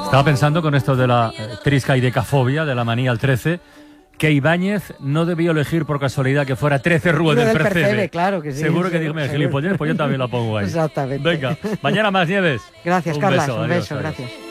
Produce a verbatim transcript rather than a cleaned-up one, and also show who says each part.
Speaker 1: Estaba pensando con esto de la eh, trisca y decafobia, de la manía al trece, que Ibáñez no debió elegir por casualidad que fuera trece Rúa del, del Percebe.
Speaker 2: Percebe. Claro que sí.
Speaker 1: Seguro que dígame gilipollas, pues yo también la pongo ahí.
Speaker 2: Exactamente.
Speaker 1: Venga, mañana más, Nieves.
Speaker 2: Gracias,
Speaker 1: un
Speaker 2: Carlas.
Speaker 1: Beso,
Speaker 2: un
Speaker 1: adiós,
Speaker 2: beso,
Speaker 1: adiós.
Speaker 2: gracias.